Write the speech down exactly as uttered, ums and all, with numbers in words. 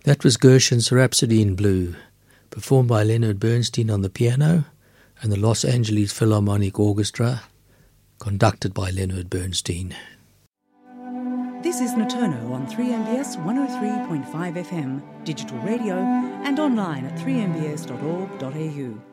That was Gershwin's Rhapsody in Blue, performed by Leonard Bernstein on the piano and the Los Angeles Philharmonic Orchestra, conducted by Leonard Bernstein. This is Notono on three M B S one oh three point five F M, digital radio, and online at three m b s dot org dot a u.